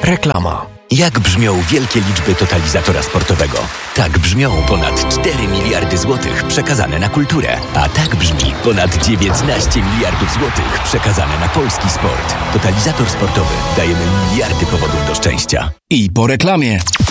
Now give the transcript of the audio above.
Reklama. Jak brzmią wielkie liczby totalizatora sportowego? Tak brzmią ponad 4 miliardy złotych przekazane na kulturę. A tak brzmi ponad 19 miliardów złotych przekazane na polski sport. Totalizator sportowy. Dajemy miliardy powodów do szczęścia. I po reklamie.